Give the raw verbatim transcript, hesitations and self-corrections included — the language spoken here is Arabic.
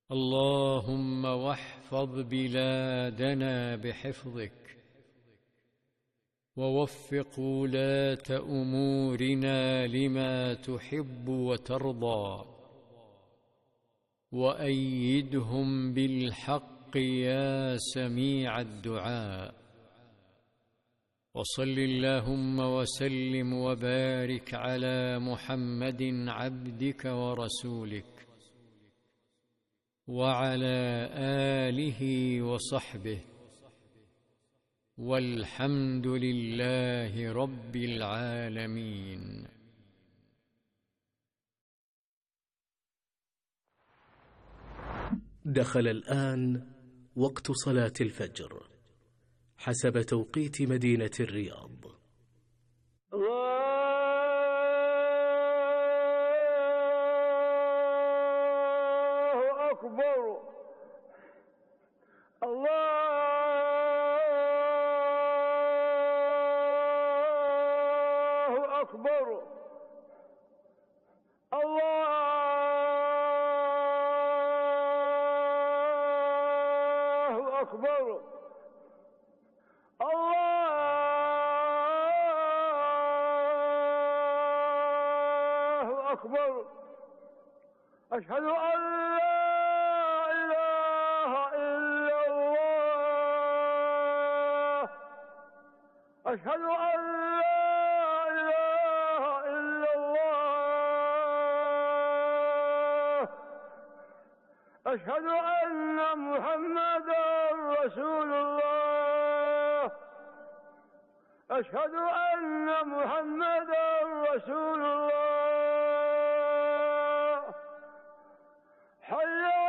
اللهم واحفظ بلادنا بحفظك، ووفق ولاة أمورنا لما تحب وترضى، وأيدهم بالحق يا سميع الدعاء. وصل اللهم وسلم وبارك على محمد عبدك ورسولك، وعلى آله وصحبه، والحمد لله رب العالمين. دخل الآن وقت صلاة الفجر حسب توقيت مدينة الرياض. الله أكبر، الله أكبر، الله أكبر، الله أكبر. أشهد أن لا إله إلا الله، أشهد أن لا إله إلا الله، أشهد أن محمدا رسول الله، أشهد أن محمدا رسول الله.